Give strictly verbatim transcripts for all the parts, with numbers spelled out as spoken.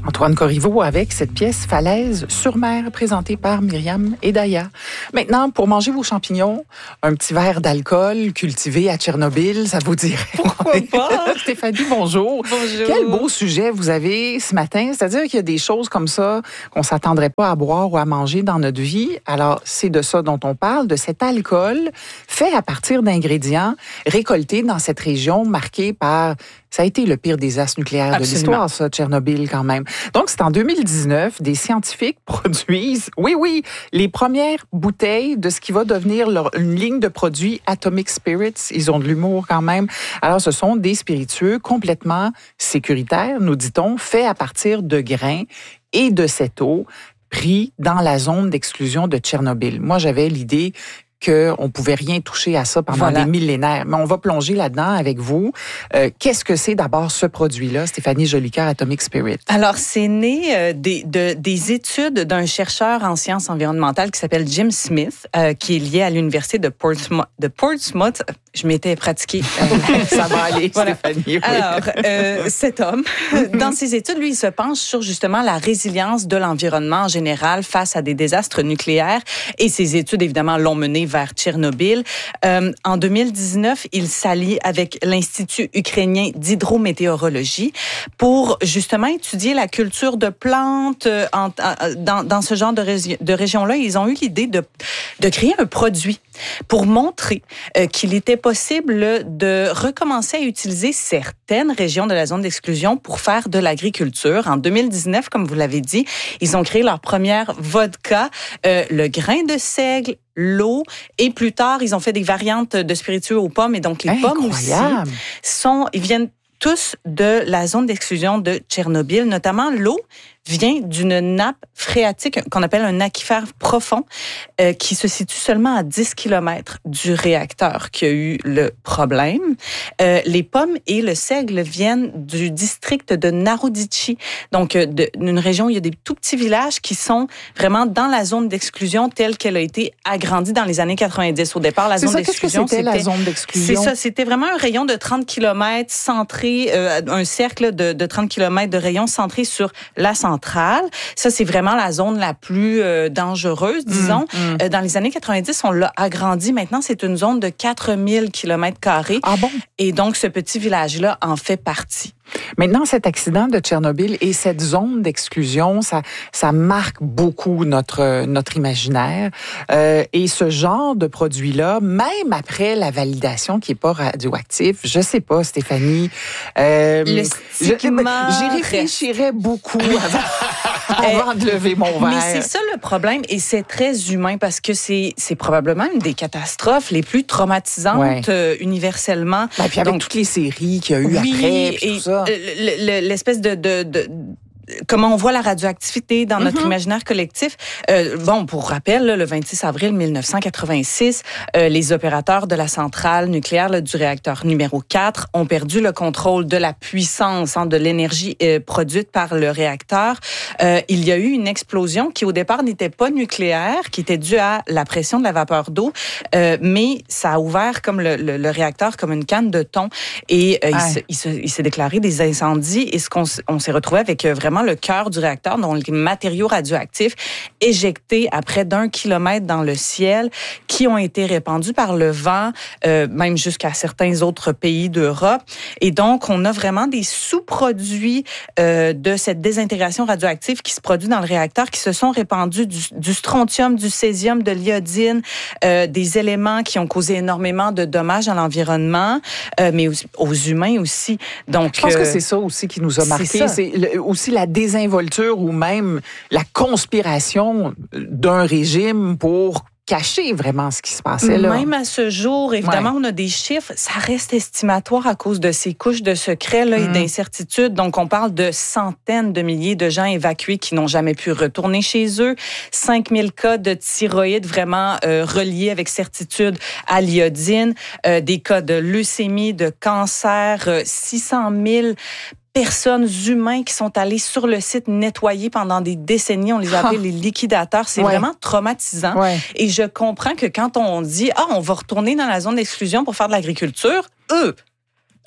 Antoine Corriveau avec cette pièce Falaise sur mer présentée par Myriam Edaya. Maintenant, pour manger vos champignons, un petit verre d'alcool cultivé à Tchernobyl, ça vous dirait? Pourquoi pas? Stéphanie, bonjour. Bonjour. Quel beau sujet vous avez ce matin. C'est-à-dire qu'il y a des choses comme ça qu'on ne s'attendrait pas à boire ou à manger dans notre vie. Alors, c'est de ça dont on parle, de cet alcool fait à partir d'ingrédients récoltés dans cette région marquée par... Ça a été le pire désastre nucléaire Absolument. de l'histoire, ça, Tchernobyl, quand même. Donc, c'est en deux mille dix-neuf, des scientifiques produisent, oui, oui, les premières bouteilles de ce qui va devenir leur, une ligne de produits Atomic Spirits. Ils ont de l'humour, quand même. Alors, ce sont des spiritueux complètement sécuritaires, nous dit-on, faits à partir de grains et de cette eau pris dans la zone d'exclusion de Tchernobyl. Moi, j'avais l'idée qu'on ne pouvait rien toucher à ça pendant voilà. des millénaires. Mais on va plonger là-dedans avec vous. Euh, qu'est-ce que c'est d'abord ce produit-là, Stéphanie Jolicoeur, Atomic Spirit? Alors, c'est né euh, des, de, des études d'un chercheur en sciences environnementales qui s'appelle Jim Smith, euh, qui est lié à l'université de Portsmouth. De Portsmouth. Je m'étais pratiquée. Euh, ça va aller, voilà. Stéphanie. Oui. Alors, euh, cet homme, dans ses études, lui, il se penche sur justement la résilience de l'environnement en général face à des désastres nucléaires. Et ses études, évidemment, l'ont mené vers Tchernobyl. Euh, en deux mille dix-neuf, il s'allie avec l'Institut ukrainien d'hydrométéorologie pour justement étudier la culture de plantes en, en, dans, dans ce genre de, ré, de région-là. Ils ont eu l'idée de, de créer un produit pour montrer euh, qu'il était possible de recommencer à utiliser certaines régions de la zone d'exclusion pour faire de l'agriculture. En deux mille dix-neuf, comme vous l'avez dit, ils ont créé leur première vodka, euh, le grain de seigle, l'eau, et plus tard, ils ont fait des variantes de spiritueux aux pommes, et donc les Incroyable. pommes aussi sont, ils viennent tous de la zone d'exclusion de Tchernobyl, notamment l'eau vient d'une nappe phréatique qu'on appelle un aquifère profond euh, qui se situe seulement à dix kilomètres du réacteur qui a eu le problème. Euh, les pommes et le seigle viennent du district de Naroditchy, donc euh, de, d'une région où il y a des tout petits villages qui sont vraiment dans la zone d'exclusion telle qu'elle a été agrandie dans les années quatre-vingt-dix. Au départ, la c'est zone ça, d'exclusion, qu'est-ce que c'était, c'était... la zone d'exclusion? C'est ça, c'était vraiment un rayon de trente kilomètres centré, euh, un cercle de, de trente kilomètres de rayon centré sur la centrale. Ça, c'est vraiment la zone la plus euh, dangereuse, disons. Mmh, mmh. Euh, dans les années quatre-vingt-dix, on l'a agrandi. Maintenant, c'est une zone de quatre mille kilomètres carrés. Ah bon? Et donc, ce petit village-là en fait partie. Maintenant, cet accident de Tchernobyl et cette zone d'exclusion, ça, ça marque beaucoup notre, notre imaginaire. Euh, et ce genre de produit-là, même après la validation qui n'est pas radioactif, je sais pas, Stéphanie. Euh, Le stigma je, j'y réfléchirais beaucoup avant, avant de lever mon verre. Mais c'est ça le problème, et c'est très humain parce que c'est, c'est probablement une des catastrophes les plus traumatisantes ouais. euh, universellement. Ben, puis avec Donc, toutes les séries qu'il y a eu oui, après, puis tout ça. L'espèce de, de, de comment on voit la radioactivité dans notre mm-hmm. imaginaire collectif. Euh, bon, pour rappel, là, le vingt-six avril mille neuf cent quatre-vingt-six, euh, les opérateurs de la centrale nucléaire là, du réacteur numéro quatre ont perdu le contrôle de la puissance, hein, de l'énergie euh, produite par le réacteur. Euh, il y a eu une explosion qui, au départ, n'était pas nucléaire, qui était due à la pression de la vapeur d'eau, euh, mais ça a ouvert comme le, le, le réacteur comme une canne de thon, et euh, il, se, il, se, il s'est déclaré des incendies, et ce qu'on on s'est retrouvé avec euh, vraiment le cœur du réacteur, dont les matériaux radioactifs éjectés à près d'un kilomètre dans le ciel, qui ont été répandus par le vent, euh, même jusqu'à certains autres pays d'Europe. Et donc, on a vraiment des sous-produits euh, de cette désintégration radioactive qui se produit dans le réacteur, qui se sont répandus du, du strontium, du césium, de l'iodine, euh, des éléments qui ont causé énormément de dommages à l'environnement, euh, mais aux, aux humains aussi. Donc, je pense euh, que c'est ça aussi qui nous a marqué. C'est, c'est le, aussi la désinvolture ou même la conspiration d'un régime pour cacher vraiment ce qui se passait là. Même à ce jour, évidemment, ouais. on a des chiffres, ça reste estimatoire à cause de ces couches de secrets là, mmh. et d'incertitudes. Donc, on parle de centaines de milliers de gens évacués qui n'ont jamais pu retourner chez eux, cinq mille cas de thyroïde vraiment euh, reliés avec certitude à l'iodine, euh, des cas de leucémie, de cancer, euh, six cent mille personnes humains qui sont allés sur le site nettoyer pendant des décennies. On les a appelés ah. les liquidateurs. C'est ouais. vraiment traumatisant. Ouais. Et je comprends que quand on dit « Ah, on va retourner dans la zone d'exclusion pour faire de l'agriculture », eux,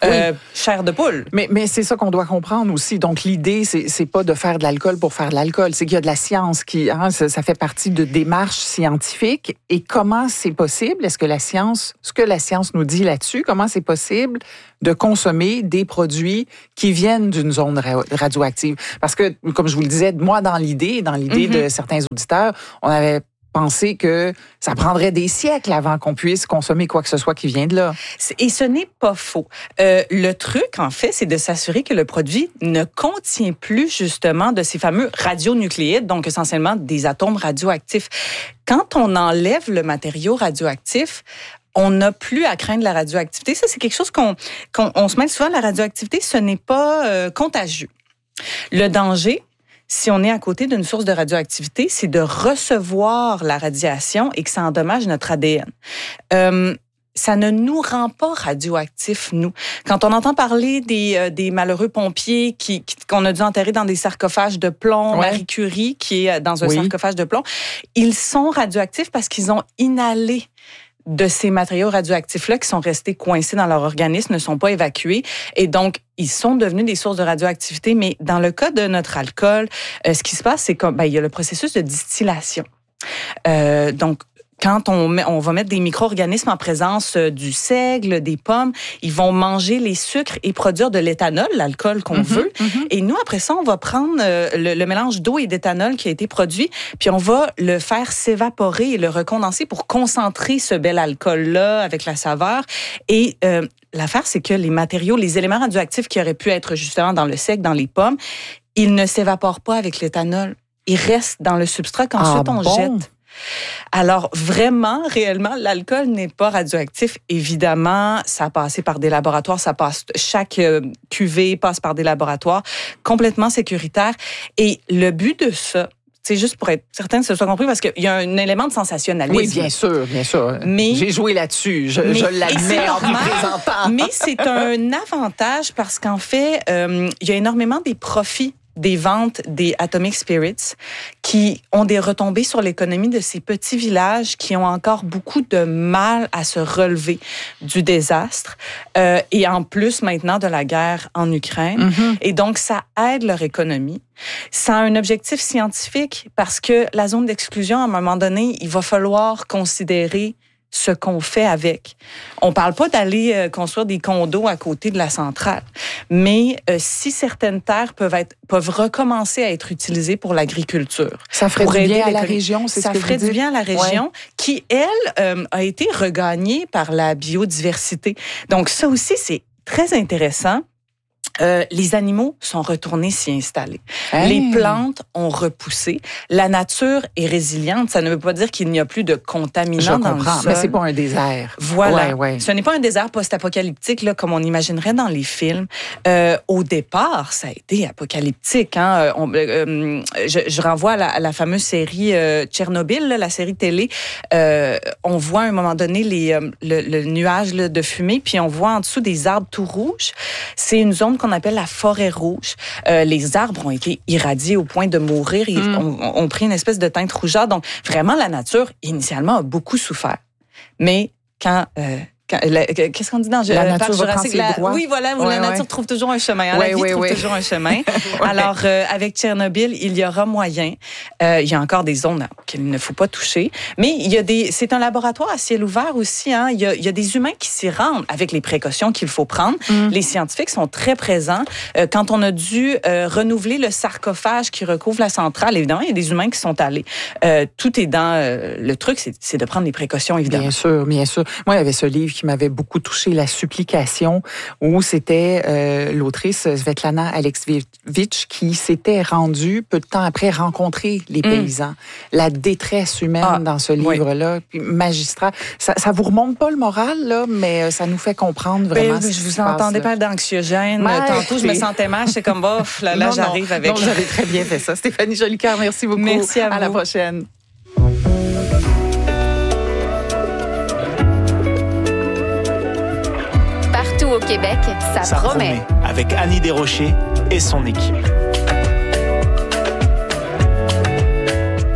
euh, oui. chair de poule. Mais, mais c'est ça qu'on doit comprendre aussi. Donc, l'idée, c'est, c'est pas de faire de l'alcool pour faire de l'alcool. C'est qu'il y a de la science qui, hein, ça, ça fait partie de démarches scientifiques. Et comment c'est possible? Est-ce que la science, ce que la science nous dit là-dessus, comment c'est possible de consommer des produits qui viennent d'une zone ra- radioactive? Parce que, comme je vous le disais, moi, dans l'idée, dans l'idée mm-hmm. de certains auditeurs, on avait penser que ça prendrait des siècles avant qu'on puisse consommer quoi que ce soit qui vient de là. Et ce n'est pas faux. Euh, le truc, en fait, c'est de s'assurer que le produit ne contient plus justement de ces fameux radionucléides, donc essentiellement des atomes radioactifs. Quand on enlève le matériau radioactif, on n'a plus à craindre la radioactivité. Ça, c'est quelque chose qu'on, qu'on on se mêle souvent. La radioactivité, ce n'est pas euh, contagieux. Le danger, si on est à côté d'une source de radioactivité, c'est de recevoir la radiation et que ça endommage notre A D N. Euh, ça ne nous rend pas radioactifs, nous. Quand on entend parler des, euh, des malheureux pompiers qui, qui, qu'on a dû enterrer dans des sarcophages de plomb, ouais. Marie Curie qui est dans un oui. sarcophage de plomb, ils sont radioactifs parce qu'ils ont inhalé de ces matériaux radioactifs-là qui sont restés coincés dans leur organisme, ne sont pas évacués. Et donc, ils sont devenus des sources de radioactivité. Mais dans le cas de notre alcool, euh, ce qui se passe, c'est qu'il ben, y a le processus de distillation. Euh, donc, quand on, met, on va mettre des micro-organismes en présence du seigle, des pommes, ils vont manger les sucres et produire de l'éthanol, l'alcool qu'on mm-hmm, veut. Mm-hmm. Et nous, après ça, on va prendre le, le mélange d'eau et d'éthanol qui a été produit, puis on va le faire s'évaporer et le recondenser pour concentrer ce bel alcool-là avec la saveur. Et euh, l'affaire, c'est que les matériaux, les éléments radioactifs qui auraient pu être justement dans le seigle, dans les pommes, ils ne s'évaporent pas avec l'éthanol. Ils restent dans le substrat qu'ensuite ah, on bon? jette. Alors, vraiment, réellement, l'alcool n'est pas radioactif. Évidemment, ça a passé par des laboratoires, ça passe, chaque euh, cuvée passe par des laboratoires complètement sécuritaires. Et le but de ça, c'est juste pour être certain que ce soit compris, parce qu'il y a un élément de sensationnalisme. Oui, bien sûr, bien sûr. Mais, j'ai joué là-dessus, je, mais, je l'admets en vous présentant. Mais c'est un avantage parce qu'en fait, euh, il y a énormément des profits des ventes des Atomic Spirits qui ont des retombées sur l'économie de ces petits villages qui ont encore beaucoup de mal à se relever du désastre euh, et en plus maintenant de la guerre en Ukraine. Mm-hmm. Et donc, ça aide leur économie. Ça a un objectif scientifique parce que la zone d'exclusion, à un moment donné, il va falloir considérer ce qu'on fait avec. On parle pas d'aller euh, construire des condos à côté de la centrale, mais euh, si certaines terres peuvent être peuvent recommencer à être utilisées pour l'agriculture, ça ferait du bien à la région, c'est ça ce que ferait vous du bien à la région, ouais. qui elle euh, a été regagnée par la biodiversité. Donc ça aussi c'est très intéressant. Euh, les animaux sont retournés s'y installer. Hey. Les plantes ont repoussé. La nature est résiliente. Ça ne veut pas dire qu'il n'y a plus de contaminants Je dans comprends, le sol. Mais c'est pas un désert. Voilà. Ouais, ouais. Ce n'est pas un désert post-apocalyptique là, comme on imaginerait dans les films. Euh, au départ, ça a été apocalyptique. Hein. On, euh, je, je renvoie à la, à la fameuse série euh, Tchernobyl, là, la série télé. Euh, on voit à un moment donné les, euh, le, le nuage là, de fumée, puis on voit en dessous des arbres tout rouges. C'est une zone qu'on appelle la forêt rouge. Euh, les arbres ont été irradiés au point de mourir. Ils mm. ont, ont pris une espèce de teinte rougeâtre. Donc, vraiment, la nature, initialement, a beaucoup souffert. Mais quand... Euh, quand la, qu'est-ce qu'on dit dans la euh, nature Jurassique? La, oui, voilà, où ouais, la nature ouais. trouve toujours un chemin. Hein, ouais, la vie ouais, trouve ouais. toujours un chemin. ouais. Alors, euh, avec Tchernobyl, il y aura moyen. Euh, il y a encore des zones qu'il ne faut pas toucher. Mais il y a des, c'est un laboratoire à ciel ouvert aussi. Hein. Il y a, il y a des humains qui s'y rendent avec les précautions qu'il faut prendre. Mm. Les scientifiques sont très présents. Euh, quand on a dû euh, renouveler le sarcophage qui recouvre la centrale, évidemment, il y a des humains qui sont allés. Euh, tout est dans euh, le truc, c'est, c'est de prendre des précautions, évidemment. Bien sûr, bien sûr. Moi, il y avait ce livre qui m'avait beaucoup touché, La supplication, où c'était euh, l'autrice Svetlana Alexievitch qui s'était rendue peu de temps après rencontrer les paysans. Mm. La détresse humaine ah, dans ce livre-là, oui. Puis magistral. Ça, ça vous remonte pas le moral, là, mais ça nous fait comprendre vraiment. Ben, ce je vous qui entendais passe, pas d'anxiogène. Mais, Tantôt, je me sentais mal. C'est comme, bof, là, là non, j'arrive non, avec. Non, vous avez très bien fait ça. Stéphanie Jolicoeur, merci beaucoup. Merci à vous. À la prochaine. Au Québec, ça, ça promet. promet. Avec Annie Desrochers et son équipe.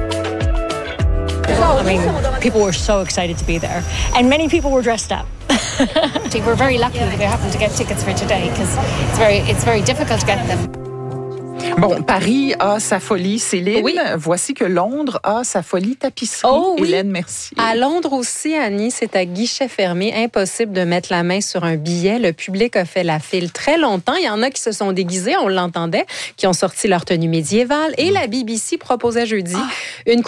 I mean, people were so excited to be there. And many people were dressed up. We're very lucky that we happened to get tickets for today because it's very, it's very difficult to get them. Bon, Paris a sa folie, Céline. Oui. Voici que Londres a sa folie tapisserie. Oh oui. Hélène, merci. À Londres aussi, Annie, c'est à guichet fermé. Impossible de mettre la main sur un billet. Le public a fait la file très longtemps. Il y en a qui se sont déguisés, on l'entendait, qui ont sorti leur tenue médiévale. Et la B B C proposait jeudi une